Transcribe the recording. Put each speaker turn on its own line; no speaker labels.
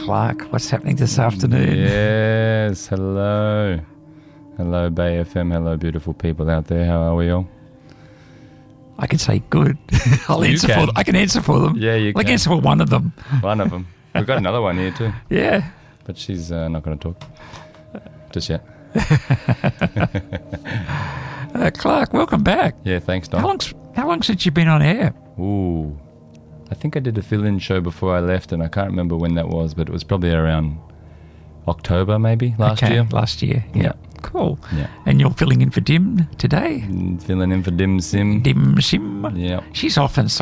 Clark. What's happening this afternoon?
Yes, hello. Hello, Bay FM. Hello, beautiful people out there. How are we all?
I can say good. I can answer for them.
Yeah, you can.
I can answer for one of them.
One of them. We've got another one here too.
Yeah.
But she's not going to talk just yet.
Clark, welcome back.
Yeah, thanks, Don.
How long since you've been on air?
Ooh. I think I did a fill-in show before I left, and I can't remember when that was, but it was probably around October maybe last year.
Last year, yeah. Cool.
Yeah.
And you're filling in for Dim today?
Filling in for Dim Sim.
Dim Sim.
Yeah.
She's off in